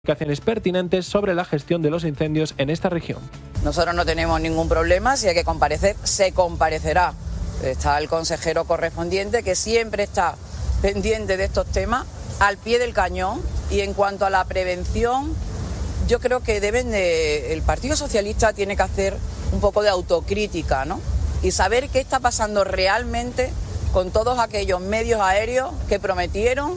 Indicaciones pertinentes sobre la gestión de los incendios en esta región. Nosotros no tenemos ningún problema, si hay que comparecer, se comparecerá. Está el consejero correspondiente que siempre está pendiente de estos temas, al pie del cañón. Y en cuanto a la prevención, yo creo que el Partido Socialista tiene que hacer un poco de autocrítica, ¿no? Y saber qué está pasando realmente con todos aquellos medios aéreos que prometieron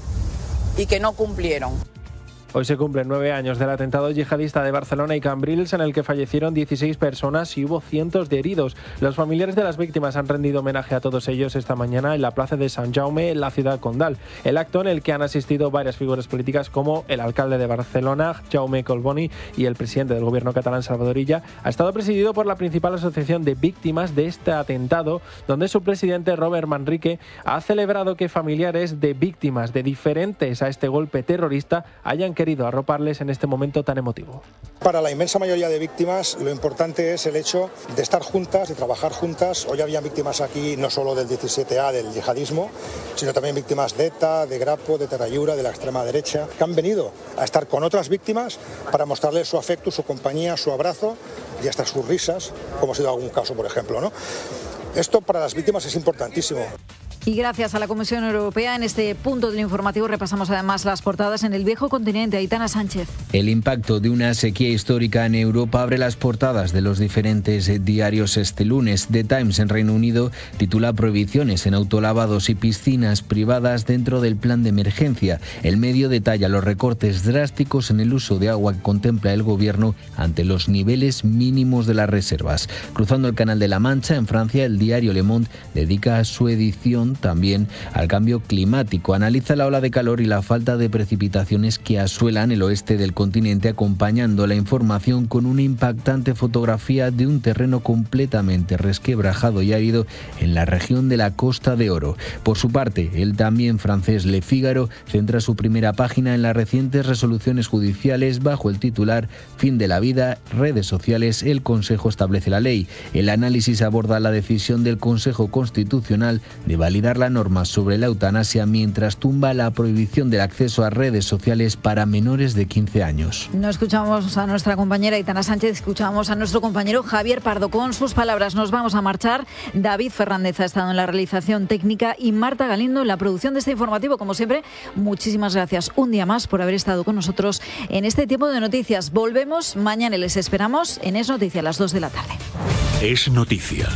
y que no cumplieron. Hoy se cumplen 9 años del atentado yihadista de Barcelona y Cambrils, en el que fallecieron 16 personas y hubo cientos de heridos. Los familiares de las víctimas han rendido homenaje a todos ellos esta mañana en la plaza de Sant Jaume, en la ciudad condal. El acto, en el que han asistido varias figuras políticas como el alcalde de Barcelona, Jaume Collboni, y el presidente del gobierno catalán, Salvador Illa, ha estado presidido por la principal asociación de víctimas de este atentado, donde su presidente, Robert Manrique, ha celebrado que familiares de víctimas de diferentes a este golpe terrorista hayan querido arroparles en este momento tan emotivo. Para la inmensa mayoría de víctimas, lo importante es el hecho de estar juntas, de trabajar juntas. Hoy había víctimas aquí no solo del 17A, del yihadismo, sino también víctimas de ETA, de Grapo, de Terrayura, de la extrema derecha, que han venido a estar con otras víctimas para mostrarles su afecto, su compañía, su abrazo y hasta sus risas, como ha sido algún caso, por ejemplo, ¿no? Esto para las víctimas es importantísimo. Y gracias a la Comisión Europea, en este punto del informativo repasamos además las portadas en el viejo continente. Aitana Sánchez. El impacto de una sequía histórica en Europa abre las portadas de los diferentes diarios este lunes. The Times en Reino Unido titula prohibiciones en autolavados y piscinas privadas dentro del plan de emergencia. El Medio detalla los recortes drásticos en el uso de agua que contempla el gobierno ante los niveles mínimos de las reservas. Cruzando el Canal de la Mancha, en Francia, el diario Le Monde dedica su edición también al cambio climático. Analiza la ola de calor y la falta de precipitaciones que asuelan el oeste del continente, acompañando la información con una impactante fotografía de un terreno completamente resquebrajado y árido en la región de la Costa de Oro. Por su parte, el también francés Le Figaro centra su primera página en las recientes resoluciones judiciales bajo el titular "Fin de la vida, redes sociales, el Consejo establece la ley". El análisis aborda la decisión del Consejo Constitucional de validar la norma sobre la eutanasia mientras tumba la prohibición del acceso a redes sociales para menores de 15 años. No escuchamos a nuestra compañera Aitana Sánchez, escuchamos a nuestro compañero Javier Pardo. Con sus palabras nos vamos a marchar. David Fernández ha estado en la realización técnica y Marta Galindo en la producción de este informativo. Como siempre, muchísimas gracias un día más por haber estado con nosotros en este tiempo de noticias. Volvemos mañana y les esperamos en Es Noticia a las 2 de la tarde. Es Noticia.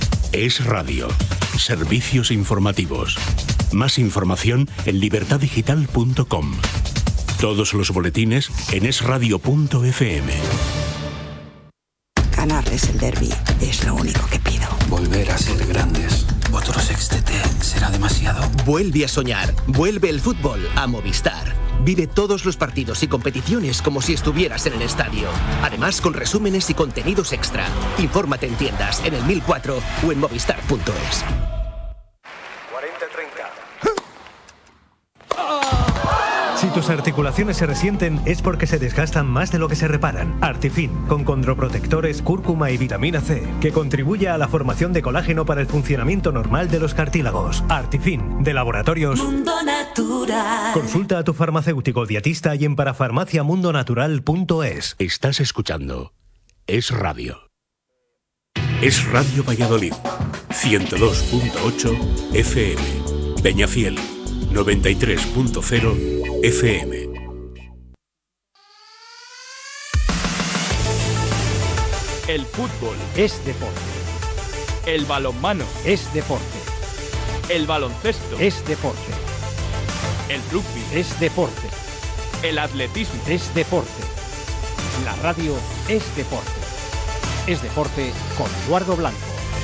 Es Radio. Servicios informativos. Más información en libertadigital.com. Todos los boletines en esradio.fm. Ganarles el derbi es lo único que pido. Volver a ser grandes. Otro sextete será demasiado. Vuelve a soñar. Vuelve el fútbol a Movistar. Vive todos los partidos y competiciones como si estuvieras en el estadio. Además, con resúmenes y contenidos extra. Infórmate en tiendas, en el 1004 o en movistar.es. 40-30. Si tus articulaciones se resienten es porque se desgastan más de lo que se reparan. Artifin, con condroprotectores, cúrcuma y vitamina C, que contribuye a la formación de colágeno para el funcionamiento normal de los cartílagos. Artifin, de Laboratorios Mundo Natural. Consulta a tu farmacéutico dietista y en parafarmaciamundonatural.es. Estás escuchando Es Radio. Es Radio Valladolid. 102.8 FM. Peñafiel. 93.0 FM. El fútbol es deporte. El balonmano es deporte. El baloncesto es deporte. El rugby es deporte. El atletismo es deporte. La radio es deporte. Es deporte con Eduardo Blanco.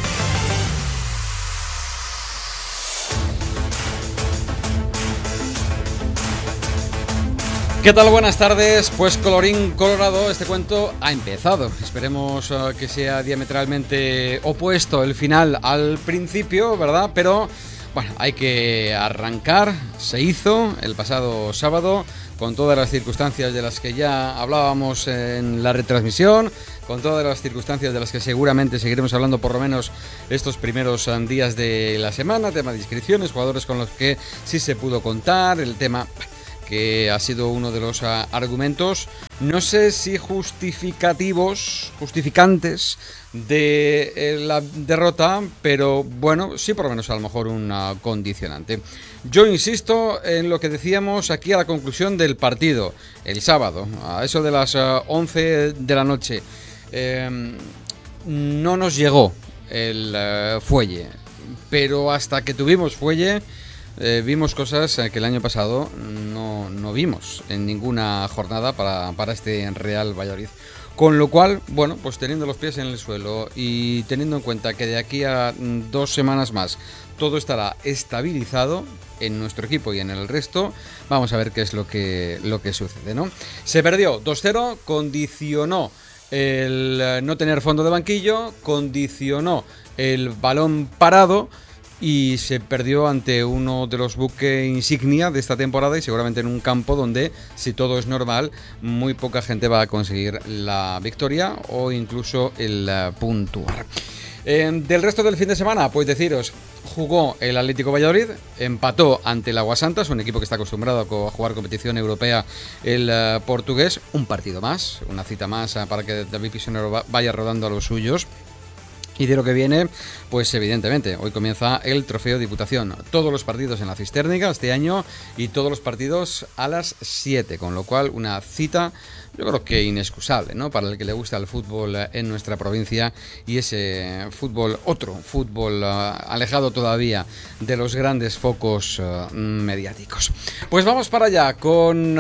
¿Qué tal? Buenas tardes. Pues colorín colorado, este cuento ha empezado. Esperemos que sea diametralmente opuesto el final al principio, ¿verdad? Pero bueno, hay que arrancar. Se hizo el pasado sábado con todas las circunstancias de las que ya hablábamos en la retransmisión, con todas las circunstancias de las que seguramente seguiremos hablando por lo menos estos primeros días de la semana, tema de inscripciones, jugadores con los que sí se pudo contar, el tema que ha sido uno de los argumentos, no sé si justificantes de la derrota, pero bueno, sí por lo menos a lo mejor un condicionante. Yo insisto en lo que decíamos aquí a la conclusión del partido, el sábado, a eso de las 11 de la noche. No nos llegó el fuelle, pero hasta que tuvimos fuelle vimos cosas que el año pasado no vimos en ninguna jornada para este Real Valladolid. Con lo cual, bueno, pues teniendo los pies en el suelo y teniendo en cuenta que de aquí a 2 semanas más todo estará estabilizado en nuestro equipo y en el resto, vamos a ver qué es lo que sucede, ¿no? Se perdió 2-0, condicionó el no tener fondo de banquillo, condicionó el balón parado y se perdió ante uno de los buques insignia de esta temporada y seguramente en un campo donde, si todo es normal, muy poca gente va a conseguir la victoria o incluso el puntuar. Del resto del fin de semana, pues deciros, jugó el Atlético Valladolid, empató ante el Aguasanta, es un equipo que está acostumbrado a jugar competición europea, el portugués, un partido más, una cita más para que David Pisonero vaya rodando a los suyos. Y de lo que viene, pues evidentemente, hoy comienza el Trofeo Diputación. Todos los partidos en la Cistérnica este año y todos los partidos a las 7, con lo cual una cita, yo creo que inexcusable, ¿no? Para el que le gusta el fútbol en nuestra provincia y ese fútbol, otro fútbol alejado todavía de los grandes focos mediáticos. Pues vamos para allá con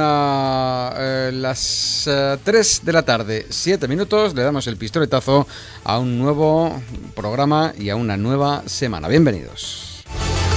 las 3 de la tarde, 7 minutos, le damos el pistoletazo a un nuevo programa y a una nueva semana. Bienvenidos.